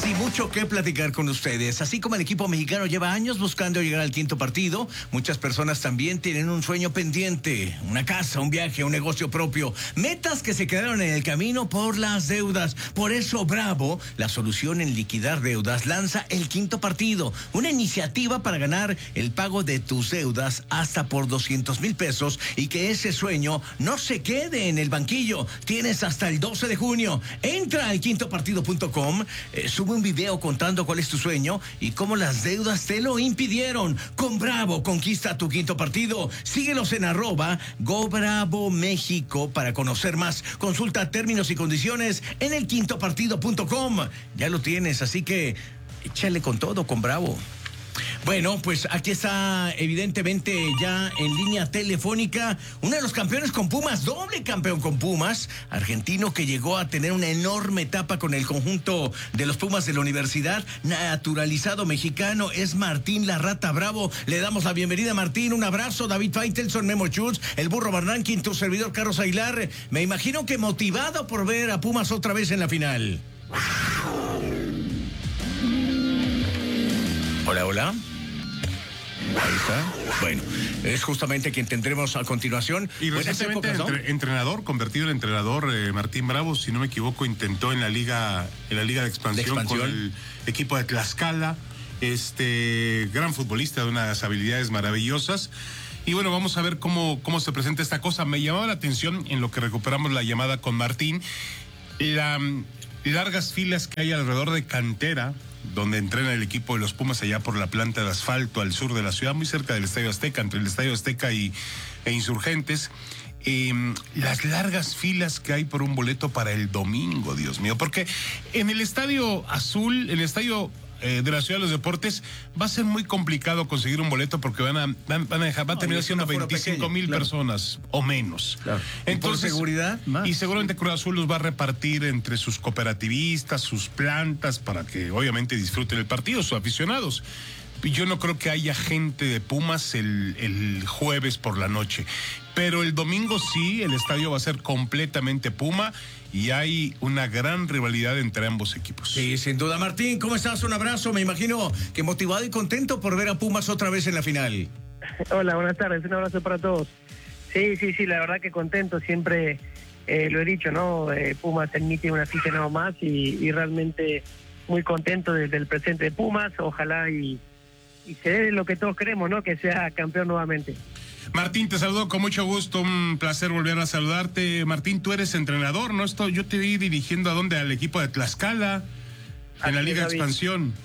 y mucho que platicar con ustedes. Así como el equipo mexicano lleva años buscando llegar al quinto partido, muchas personas también tienen un sueño pendiente, una casa, un viaje, un negocio propio, metas que se quedaron en el camino por las deudas. Por eso Bravo, la solución en liquidar deudas, lanza el quinto partido, una iniciativa para ganar el pago de tus deudas hasta por 200,000 pesos y que ese sueño no se quede en el banquillo. Tienes hasta el 12 de junio. Entra al quintopartido.com, sube un video contando cuál es tu sueño y cómo las deudas te lo impidieron. Con Bravo, conquista tu quinto partido. Síguelos en @GoBravoMéxico para conocer más. Consulta términos y condiciones en el quintopartido.com. Ya lo tienes, así que échale con todo con Bravo. Bueno, pues aquí está evidentemente ya en línea telefónica uno de los campeones con Pumas, doble campeón con Pumas, argentino que llegó a tener una enorme etapa con el conjunto de los Pumas de la universidad, naturalizado mexicano, es Martín La Rata Bravo. Le damos la bienvenida, Martín, un abrazo. David Faitelson, Memo Schultz, el Burro Barranquín, tu servidor Carlos Aguilar. Me imagino que motivado por ver a Pumas otra vez en la final. Hola, hola. Ahí está. Bueno, es justamente quien tendremos a continuación. Y recientemente entrenador, convertido en entrenador, Martín Bravo, si no me equivoco, intentó en la liga de expansión con el equipo de Tlaxcala, gran futbolista de unas habilidades maravillosas. Y bueno, vamos a ver cómo se presenta esta cosa. Me llamaba la atención en lo que recuperamos la llamada con Martín, las largas filas que hay alrededor de Cantera, donde entrena el equipo de los Pumas allá por la planta de asfalto al sur de la ciudad, muy cerca del Estadio Azteca, entre el Estadio Azteca e Insurgentes. Las largas filas que hay por un boleto para el domingo, Dios mío, porque en el Estadio Azul, en el Estadio de la Ciudad de los Deportes, va a ser muy complicado conseguir un boleto porque va a terminar siendo 25,000 personas o menos. Claro. Entonces, ¿por seguridad? Más. Y seguramente Cruz Azul los va a repartir entre sus cooperativistas, sus plantas, para que obviamente disfruten el partido, sus aficionados. Yo no creo que haya gente de Pumas el jueves por la noche, pero el domingo sí, el estadio va a ser completamente Puma y hay una gran rivalidad entre ambos equipos. Sí, sin duda. Martín, ¿cómo estás? Un abrazo. Me imagino que motivado y contento por ver a Pumas otra vez en la final. Hola, buenas tardes. Un abrazo para todos. Sí, la verdad que contento. Siempre lo he dicho, ¿no? Pumas admite un aficionado más y realmente muy contento desde el presente de Pumas. Ojalá y se dé lo que todos queremos, ¿no? Que sea campeón nuevamente. Martín, te saludo con mucho gusto, un placer volver a saludarte. Martín, tú eres entrenador, ¿no? Yo te vi dirigiendo ¿a dónde? Al equipo de Tlaxcala, en la Liga de Expansión.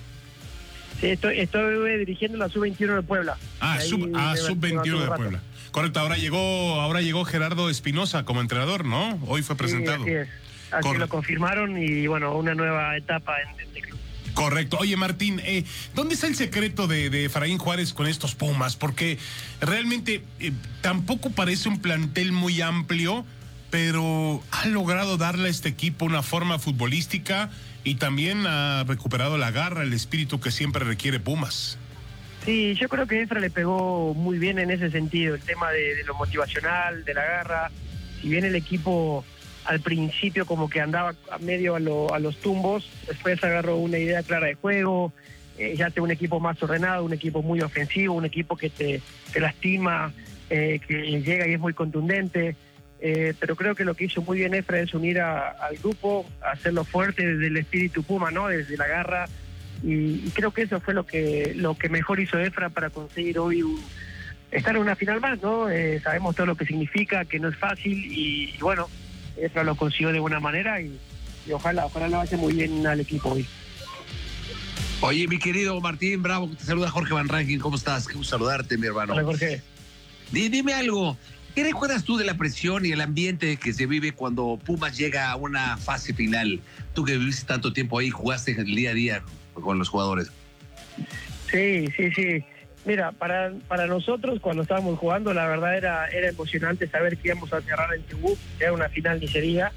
Sí, estoy dirigiendo la Sub-21 de Puebla. Sub-21 de Puebla. Correcto, ahora llegó Gerardo Espinosa como entrenador, ¿no? Hoy fue presentado. Sí, así es. Lo confirmaron y bueno, una nueva etapa en el club. Correcto. Oye, Martín, ¿dónde está el secreto de Efraín Juárez con estos Pumas? Porque realmente tampoco parece un plantel muy amplio, pero ha logrado darle a este equipo una forma futbolística y también ha recuperado la garra, el espíritu que siempre requiere Pumas. Sí, yo creo que Efra le pegó muy bien en ese sentido, el tema de lo motivacional, de la garra. Si bien el equipo al principio como que andaba medio a los tumbos, después agarró una idea clara de juego, ya tiene un equipo más ordenado, un equipo muy ofensivo, un equipo que te lastima, que llega y es muy contundente, pero creo que lo que hizo muy bien Efra es unir al grupo, hacerlo fuerte desde el espíritu Puma, ¿no? Desde la garra, y creo que eso fue lo que mejor hizo Efra para conseguir hoy estar en una final más, ¿no? Sabemos todo lo que significa, que no es fácil, y bueno, Efra lo consiguió de buena manera y ojalá le vaya muy bien al equipo hoy. Oye, mi querido Martín Bravo, te saluda Jorge Van Rankin, ¿cómo estás? Qué gusto saludarte, mi hermano. Hola, Jorge. Dime algo, ¿qué recuerdas tú de la presión y el ambiente que se vive cuando Pumas llega a una fase final? Tú que viviste tanto tiempo ahí, jugaste el día a día con los jugadores. Sí. Mira, para nosotros cuando estábamos jugando, la verdad era emocionante saber que íbamos a cerrar el Chubut, que era una final ni sería.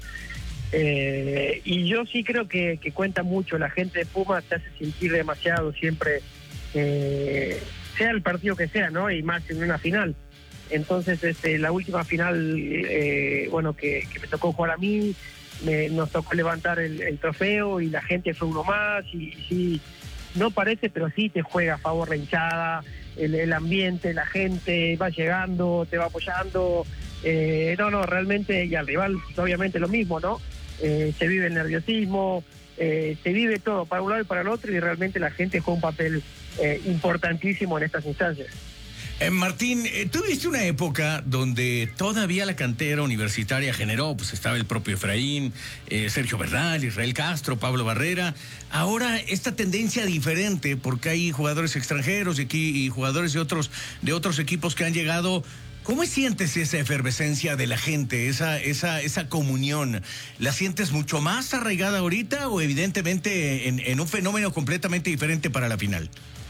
Y yo sí creo que cuenta mucho. La gente de Pumas te hace sentir demasiado siempre, sea el partido que sea, ¿no? Y más en una final. Entonces, la última final, que me tocó jugar a mí, nos tocó levantar el trofeo y la gente fue uno más y sí, no parece, pero sí te juega a favor la hinchada, el ambiente, la gente va llegando, te va apoyando, realmente, y al rival obviamente lo mismo, ¿no? Se vive el nerviosismo, se vive todo para un lado y para el otro y realmente la gente juega un papel importantísimo en estas instancias. Martín, tuviste una época donde todavía la cantera universitaria generó, pues estaba el propio Efraín, Sergio Bernal, Israel Castro, Pablo Barrera. Ahora esta tendencia diferente, porque hay jugadores extranjeros y jugadores de otros equipos que han llegado. ¿Cómo sientes esa efervescencia de la gente, esa comunión? ¿La sientes mucho más arraigada ahorita o evidentemente en un fenómeno completamente diferente para la final?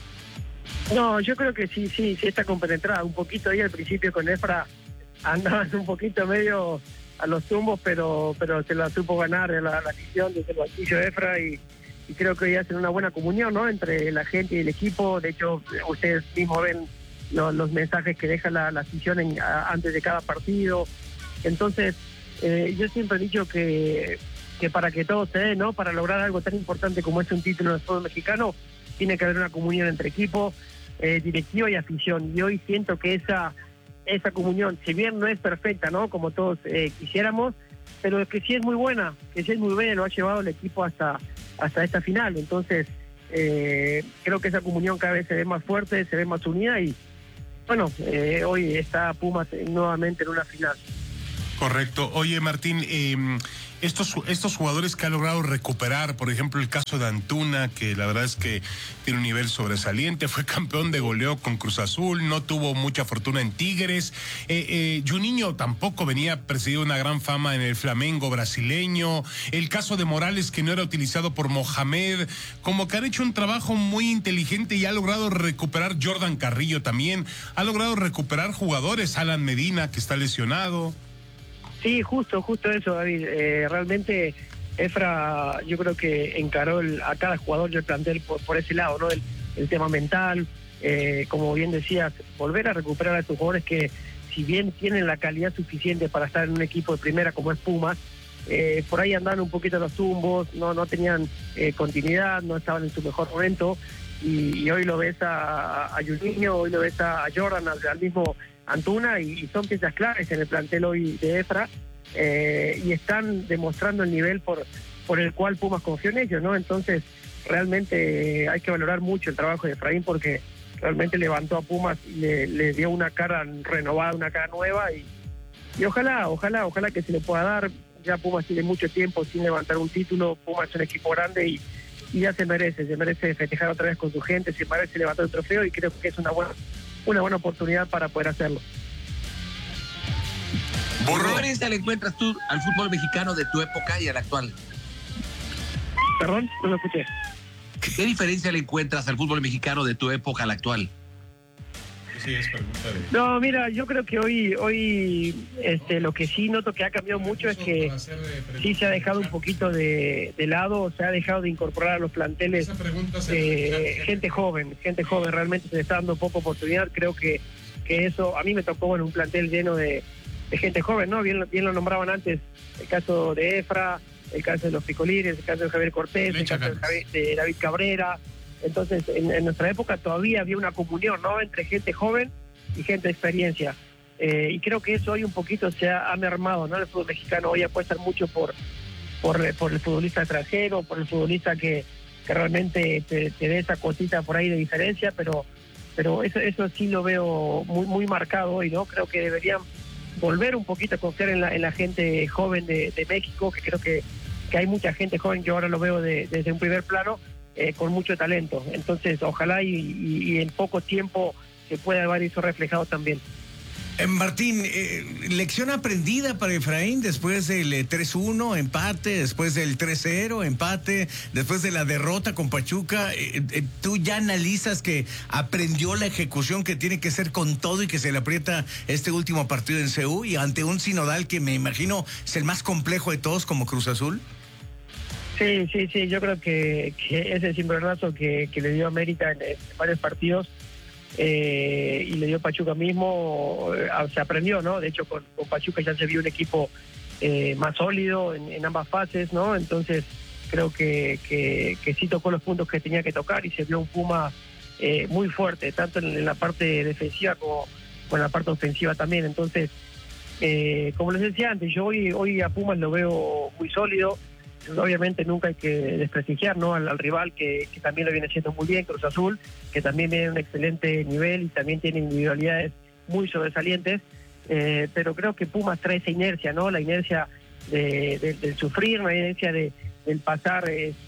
No, yo creo que sí está compenetrada. Un poquito ahí al principio con Efra andaban un poquito medio a los tumbos, pero se la supo ganar la afición desde el banquillo de Efra y creo que hoy hacen una buena comunión, ¿no? Entre la gente y el equipo. De hecho, ustedes mismos ven los mensajes que deja la afición antes de cada partido. Entonces, yo siempre he dicho que para que todo se dé, ¿no? Para lograr algo tan importante como es un título del fútbol mexicano, tiene que haber una comunión entre equipo, directiva y afición. Y hoy siento que esa comunión, si bien no es perfecta, ¿no? Como todos quisiéramos, pero que sí es muy buena, lo ha llevado el equipo hasta esta final. Entonces, creo que esa comunión cada vez se ve más fuerte, se ve más unida y, bueno, hoy está Pumas nuevamente en una final. Correcto. Oye, Martín, estos jugadores que ha logrado recuperar, por ejemplo, el caso de Antuna, que la verdad es que tiene un nivel sobresaliente, fue campeón de goleo con Cruz Azul, no tuvo mucha fortuna en Tigres. Juninho tampoco venía presidido una gran fama en el Flamengo brasileño. El caso de Morales, que no era utilizado por Mohamed, como que han hecho un trabajo muy inteligente y ha logrado recuperar. Jordan Carrillo también ha logrado recuperar jugadores. Alan Medina, que está lesionado. Sí, justo eso, David. Realmente Efra, yo creo que encaró a cada jugador del plantel por ese lado, ¿no? El tema mental, como bien decías, volver a recuperar a estos jugadores que, si bien tienen la calidad suficiente para estar en un equipo de primera como es Pumas, por ahí andaban un poquito los tumbos, no tenían continuidad, no estaban en su mejor momento, y hoy lo ves a Juninho, hoy lo ves a Jordan, al mismo Antuna, y son piezas claves en el plantel hoy de Efra, y están demostrando el nivel por el cual Pumas confió en ellos, ¿no? Entonces, realmente hay que valorar mucho el trabajo de Efraín porque realmente levantó a Pumas y le dio una cara renovada, una cara nueva, y ojalá que se le pueda dar. Ya Pumas tiene mucho tiempo sin levantar un título, Pumas es un equipo grande y ya se merece festejar otra vez con su gente, se merece levantar un trofeo y creo que es una buena oportunidad para poder hacerlo. ¿Qué diferencia le encuentras tú al fútbol mexicano de tu época y al actual? Perdón, no lo escuché. ¿Qué diferencia le encuentras al fútbol mexicano de tu época al actual? Sí, es pregunta de... No, mira, yo creo que hoy lo que sí noto que ha cambiado mucho es que sí se ha dejado un poquito de lado, se ha dejado de incorporar a los planteles gente joven, realmente se le está dando poca oportunidad. Creo que eso, a mí me tocó en un plantel lleno de gente joven, ¿no? Bien lo nombraban antes, el caso de Efra, el caso de los Picolines, el caso de Javier Cortés, el caso de David Cabrera. Entonces, en nuestra época todavía había una comunión, ¿no? Entre gente joven y gente de experiencia. Y creo que eso hoy un poquito se ha mermado, ¿no? El fútbol mexicano hoy apuesta mucho por el futbolista extranjero, por el futbolista que realmente te dé esa cosita por ahí de diferencia, pero eso sí lo veo muy marcado hoy, ¿no? Creo que deberían volver un poquito a confiar en la gente joven de México, que creo que hay mucha gente joven, yo ahora lo veo desde un primer plano, con mucho talento. Entonces, ojalá y en poco tiempo se pueda ver eso reflejado también. Martín, lección aprendida para Efraín después del 3-1, empate, después del 3-0, empate, después de la derrota con Pachuca. ¿Tú ya analizas que aprendió la ejecución que tiene que ser con todo y que se le aprieta este último partido en CU y ante un sinodal que me imagino es el más complejo de todos como Cruz Azul? Sí, yo creo que ese cimbronazo que le dio América en varios partidos y le dio Pachuca mismo, se aprendió, ¿no? De hecho, con Pachuca ya se vio un equipo más sólido en ambas fases, ¿no? Entonces creo que sí tocó los puntos que tenía que tocar y se vio un Puma muy fuerte, tanto en la parte defensiva como en la parte ofensiva también. Entonces, como les decía antes, yo hoy a Pumas lo veo muy sólido. Obviamente nunca hay que desprestigiar, ¿no?, al rival que también lo viene haciendo muy bien, Cruz Azul, que también tiene un excelente nivel y también tiene individualidades muy sobresalientes, pero creo que Pumas trae esa inercia, ¿no?, la inercia del sufrir, la inercia del pasar,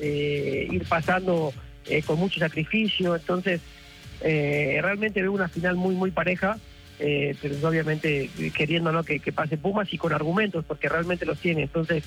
ir pasando con mucho sacrificio. Entonces realmente veo una final muy muy pareja, pero obviamente queriendo, ¿no?, que pase Pumas y con argumentos, porque realmente los tiene. Entonces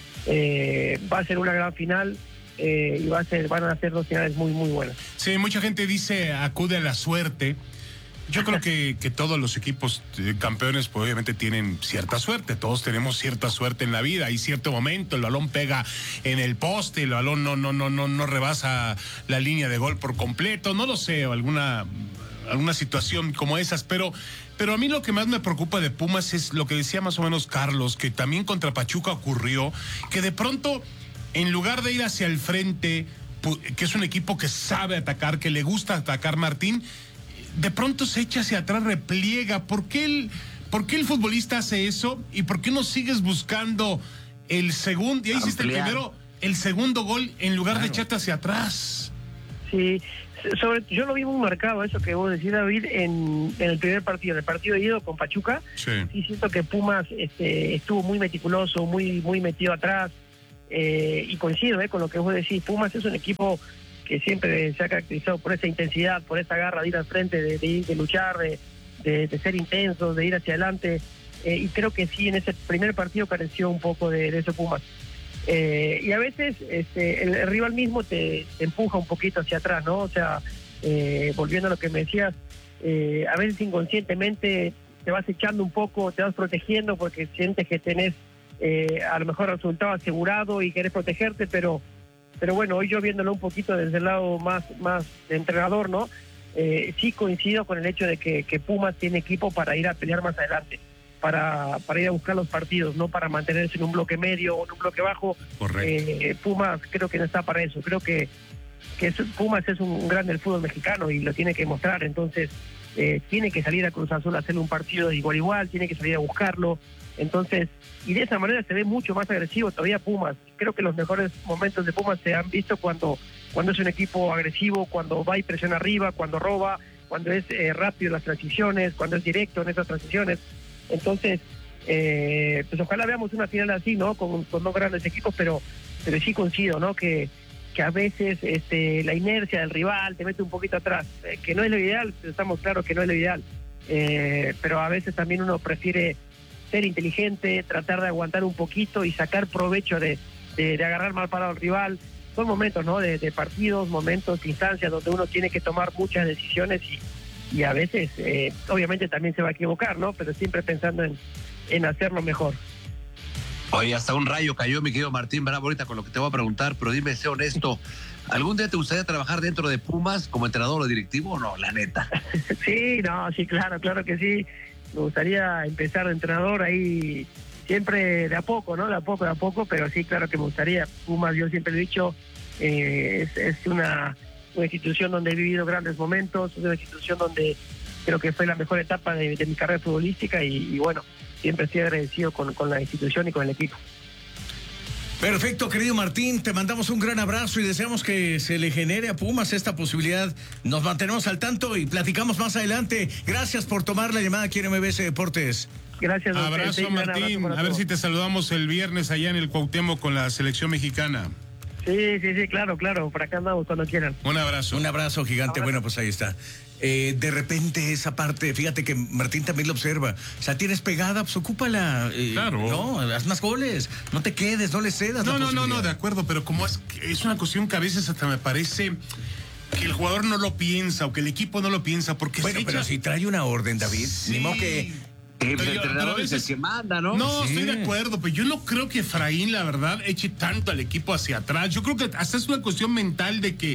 va a ser una gran final y van a ser dos finales muy muy buenas. Sí, mucha gente dice acude a la suerte. Yo creo que todos los equipos campeones pues obviamente tienen cierta suerte. Todos tenemos cierta suerte en la vida. Hay cierto momento, el balón pega en el poste, el balón no rebasa la línea de gol por completo. No lo sé, o alguna situación como esas, pero a mí lo que más me preocupa de Pumas es lo que decía más o menos Carlos, que también contra Pachuca ocurrió, que de pronto, en lugar de ir hacia el frente, que es un equipo que sabe atacar, que le gusta atacar, Martín, de pronto se echa hacia atrás, repliega. ¿Por qué el futbolista hace eso? ¿Y por qué no sigues buscando el segundo? Ya hiciste el segundo gol en lugar de echarte hacia atrás. Sí, yo lo vi muy marcado, eso que vos decís, David, en el primer partido, en el partido de ida con Pachuca. Sí, siento que Pumas estuvo muy meticuloso, muy metido atrás, y coincido con lo que vos decís. Pumas es un equipo que siempre se ha caracterizado por esa intensidad, por esa garra de ir al frente, de luchar, de ser intensos, de ir hacia adelante, y creo que sí, en ese primer partido careció un poco de eso Pumas. Y a veces el rival mismo te empuja un poquito hacia atrás, ¿no? O sea, volviendo a lo que me decías, a veces inconscientemente te vas echando un poco, te vas protegiendo porque sientes que tenés a lo mejor el resultado asegurado y querés protegerte, pero bueno, hoy yo viéndolo un poquito desde el lado más de entrenador, ¿no? Sí coincido con el hecho de que Pumas tiene equipo para ir a pelear más adelante, para ir a buscar los partidos, no para mantenerse en un bloque medio o en un bloque bajo. Pumas creo que no está para eso. Creo que Pumas es un grande del fútbol mexicano y lo tiene que mostrar. Entonces tiene que salir a Cruz Azul a hacerle un partido de igual a igual, tiene que salir a buscarlo. Entonces, y de esa manera se ve mucho más agresivo todavía Pumas. Creo que los mejores momentos de Pumas se han visto cuando es un equipo agresivo, cuando va y presiona arriba, cuando roba, cuando es rápido en las transiciones, cuando es directo en esas transiciones. Entonces, pues ojalá veamos una final así, ¿no? Con dos grandes equipos, pero sí coincido, ¿no? Que a veces la inercia del rival te mete un poquito atrás, que no es lo ideal, estamos claros que no es lo ideal, pero a veces también uno prefiere ser inteligente, tratar de aguantar un poquito y sacar provecho de agarrar mal parado al rival. Son momentos, ¿no?, de partidos, momentos, instancias donde uno tiene que tomar muchas decisiones y a veces, obviamente también se va a equivocar, ¿no? Pero siempre pensando en hacerlo mejor. Oye, hasta un rayo cayó, mi querido Martín Bravo, ahorita con lo que te voy a preguntar, pero dime, sé honesto, ¿algún día te gustaría trabajar dentro de Pumas como entrenador o directivo o no, la neta? Sí, claro que sí. Me gustaría empezar de entrenador ahí, siempre de a poco, ¿no? De a poco, pero sí, claro que me gustaría. Pumas, yo siempre he dicho, es una institución donde he vivido grandes momentos, es una institución donde creo que fue la mejor etapa de mi carrera futbolística y bueno, siempre estoy agradecido con la institución y con el equipo. Perfecto, querido Martín, te mandamos un gran abrazo y deseamos que se le genere a Pumas esta posibilidad. Nos mantenemos al tanto y platicamos más adelante. Gracias por tomar la llamada aquí en MBS Deportes. Gracias. Abrazo, Martín. A ver si te saludamos el viernes allá en el Cuauhtémoc con la selección mexicana. Sí, claro. Por acá andamos cuando quieran. Un abrazo. Un abrazo gigante. Bueno, pues ahí está. De repente esa parte, fíjate que Martín también lo observa. O sea, tienes pegada, pues ocúpala. Claro. No, haz más goles. No te quedes, no le cedas. No, de acuerdo, pero como es una cuestión que a veces hasta me parece que el jugador no lo piensa o que el equipo no lo piensa porque bueno, pero si trae una orden, David, sí. Ni modo que... El entrenador es el que manda, ¿no? No, sí. Estoy de acuerdo, pero yo no creo que Efraín, la verdad, eche tanto al equipo hacia atrás. Yo creo que hasta es una cuestión mental de que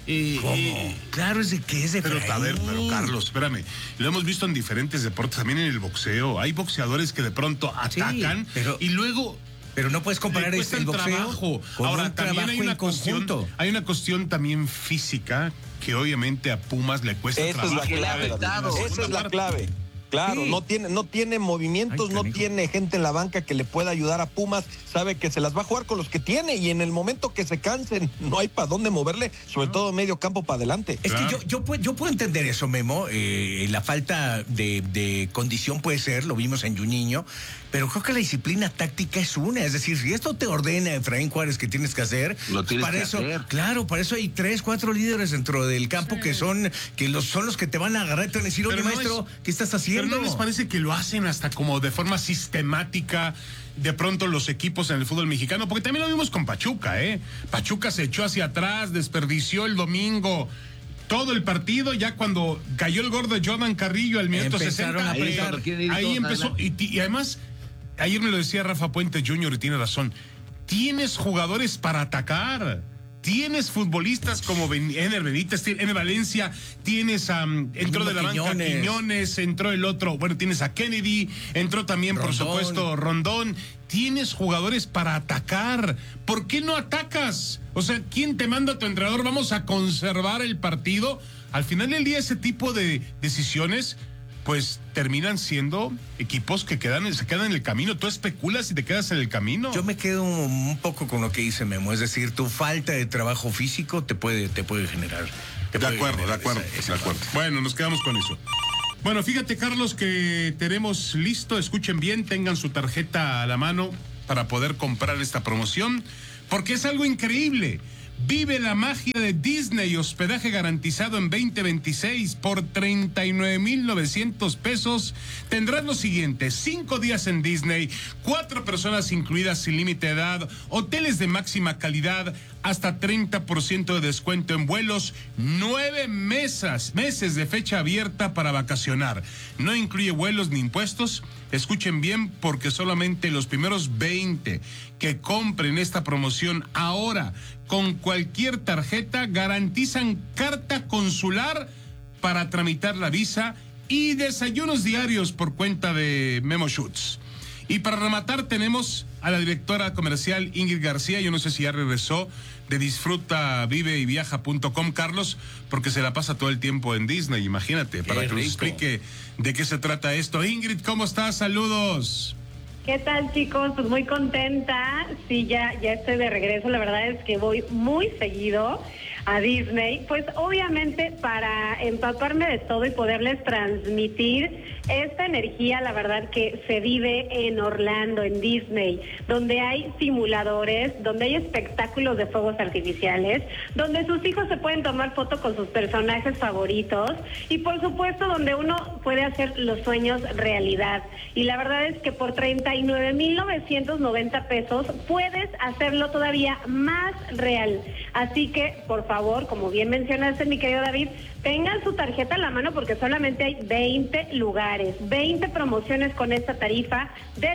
Claro, es de que es de pero Efraín. a ver, pero Carlos, espérame. Lo hemos visto en diferentes deportes, también en el boxeo. Hay boxeadores que de pronto atacan y luego... Pero no puedes comparar el boxeo trabajo. con Ahora, un también trabajo en conjunto. Hay una cuestión también física que obviamente a Pumas le cuesta trabajo. Esa es la clave. Claro, sí. no tiene movimientos, no tiene gente en la banca que le pueda ayudar a Pumas, sabe que se las va a jugar con los que tiene y en el momento que se cansen no hay para dónde moverle, sobre todo medio campo para adelante. Es que yo puedo entender eso, Memo, la falta de condición puede ser, lo vimos en Juninho, pero creo que la disciplina táctica es una, es decir, si esto te ordena Efraín Juárez que tienes que hacer, lo tienes para que eso, hacer. Claro, para eso hay 3, 4 líderes dentro del campo que son los que te van a agarrar y te van a decir, oye, maestro, ¿qué estás haciendo? Pero ¿no les parece que lo hacen hasta como de forma sistemática de pronto los equipos en el fútbol mexicano? Porque también lo vimos con Pachuca, ¿eh? Pachuca se echó hacia atrás, desperdició el domingo todo el partido, ya cuando cayó el gordo Jordan Carrillo al minuto 60, ahí empezó, y además, ayer me lo decía Rafa Puente Jr. y tiene razón, tienes jugadores para atacar. Tienes futbolistas como Ener Benítez, Ener Valencia, tienes entró de la banca Quiñones, entró el otro, bueno, tienes a Kennedy, entró también, Rondón. Por supuesto, Rondón. Tienes jugadores para atacar. ¿Por qué no atacas? O sea, ¿quién te manda a tu entrenador? Vamos a conservar el partido. Al final del día, ese tipo de decisiones pues terminan siendo equipos que se quedan en el camino. Tú especulas y te quedas en el camino. Yo me quedo un poco con lo que dice Memo, es decir, tu falta de trabajo físico te puede generar. De acuerdo. Bueno, nos quedamos con eso. Bueno, fíjate, Carlos, que tenemos listo, escuchen bien, tengan su tarjeta a la mano para poder comprar esta promoción, porque es algo increíble. Vive la magia de Disney, hospedaje garantizado en 2026 por 39,900 pesos. Tendrás lo siguiente: 5 días en Disney, 4 personas incluidas sin límite de edad, hoteles de máxima calidad, hasta 30% de descuento en vuelos, 9 meses de fecha abierta para vacacionar. No incluye vuelos ni impuestos. Escuchen bien, porque solamente los primeros 20 que compren esta promoción ahora con cualquier tarjeta garantizan carta consular para tramitar la visa y desayunos diarios por cuenta de Memo Schutz. Y para rematar tenemos a la directora comercial Ingrid García, yo no sé si ya regresó, de disfrutaviveYviaja.com, Carlos, porque se la pasa todo el tiempo en Disney, imagínate, para que nos explique de qué se trata esto. Ingrid, ¿cómo estás? Saludos. ¿Qué tal, chicos? Pues muy contenta. Sí, ya estoy de regreso. La verdad es que voy muy seguido a Disney, pues obviamente para empaparme de todo y poderles transmitir esta energía, la verdad que se vive en Orlando, en Disney, donde hay simuladores, donde hay espectáculos de fuegos artificiales, donde sus hijos se pueden tomar foto con sus personajes favoritos y por supuesto donde uno puede hacer los sueños realidad. Y la verdad es que por 39,990 pesos puedes hacerlo todavía más real. Así que, por favor, como bien mencionaste, mi querido David, tengan su tarjeta a la mano porque solamente hay 20 lugares, 20 promociones con esta tarifa de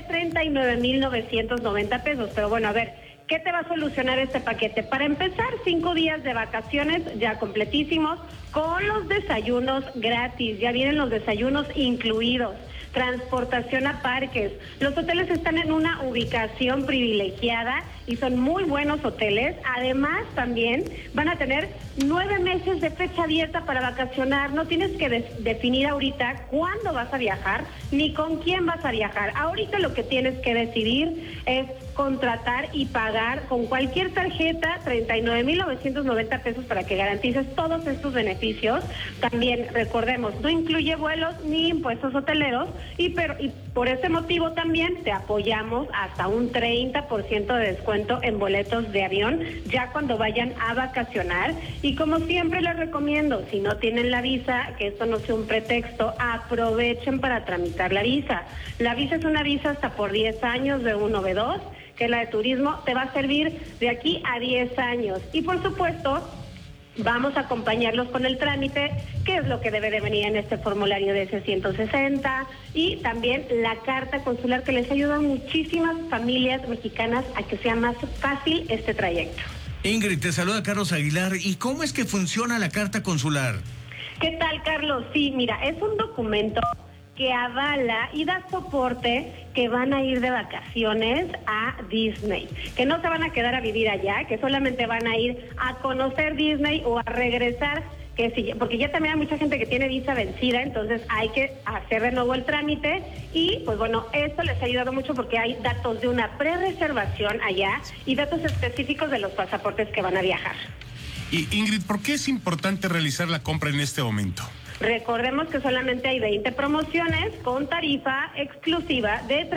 39,990 pesos. Pero bueno, a ver, ¿qué te va a solucionar este paquete? Para empezar, 5 días de vacaciones ya completísimos con los desayunos gratis. Ya vienen los desayunos incluidos. Transportación a parques. Los hoteles están en una ubicación privilegiada y son muy buenos hoteles. Además, también van a tener 9 meses de fecha abierta para vacacionar. No tienes que definir ahorita cuándo vas a viajar ni con quién vas a viajar. Ahorita lo que tienes que decidir es contratar y pagar con cualquier tarjeta 39,990 pesos para que garantices todos estos beneficios. También recordemos, no incluye vuelos ni impuestos hoteleros y por ese motivo también te apoyamos hasta un 30% de descuento en boletos de avión ya cuando vayan a vacacionar. Y como siempre les recomiendo, si no tienen la visa, que esto no sea un pretexto, aprovechen para tramitar la visa. La visa es una visa hasta por 10 años de un B2, que la de turismo te va a servir de aquí a 10 años. Y por supuesto, vamos a acompañarlos con el trámite, que es lo que debe de venir en este formulario de C-160, y también la carta consular que les ayuda a muchísimas familias mexicanas a que sea más fácil este trayecto. Ingrid, te saluda Carlos Aguilar. ¿Y cómo es que funciona la carta consular? ¿Qué tal, Carlos? Sí, mira, es un documento que avala y da soporte que van a ir de vacaciones a Disney, que no se van a quedar a vivir allá, que solamente van a ir a conocer Disney o a regresar, que sí, porque ya también hay mucha gente que tiene visa vencida, entonces hay que hacer de nuevo el trámite y pues bueno, esto les ha ayudado mucho porque hay datos de una pre-reservación allá y datos específicos de los pasaportes que van a viajar. Y Ingrid, ¿por qué es importante realizar la compra en este momento? Recordemos que solamente hay 20 promociones con tarifa exclusiva de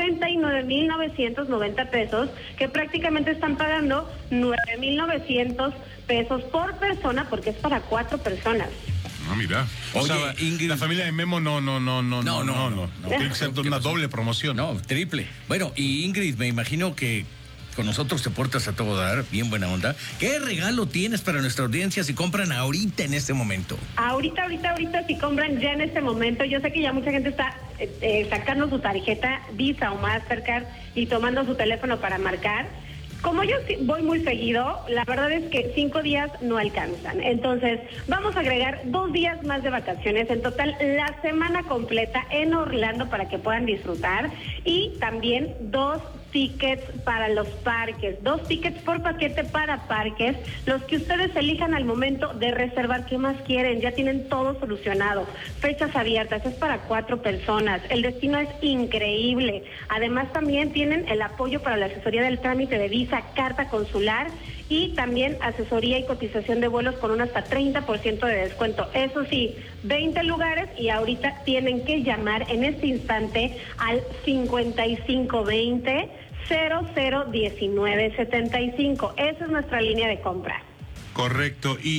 39,990 pesos, que prácticamente están pagando 9,900 pesos por persona, porque es para 4 personas. No, mira. Oye, sea, Ingrid, la familia de Memo no. Tiene que ser una doble promoción. No, triple. Bueno, y Ingrid, me imagino que con nosotros te portas a todo dar, bien buena onda. ¿Qué regalo tienes para nuestra audiencia si compran ahorita en este momento? Ahorita, si compran ya en este momento, yo sé que ya mucha gente está sacando su tarjeta Visa o Mastercard y tomando su teléfono para marcar. Como yo voy muy seguido, la verdad es que 5 días no alcanzan. Entonces, vamos a agregar 2 días más de vacaciones. En total, la semana completa en Orlando para que puedan disfrutar. Y también 2 tickets para los parques, 2 tickets por paquete para parques, los que ustedes elijan al momento de reservar. ¿Qué más quieren? Ya tienen todo solucionado. Fechas abiertas, es para 4 personas. El destino es increíble. Además, también tienen el apoyo para la asesoría del trámite de visa, carta consular y también asesoría y cotización de vuelos con un hasta 30% de descuento. Eso sí, 20 lugares y ahorita tienen que llamar en este instante al 5520-001975. Esa es nuestra línea de compra. Correcto. Y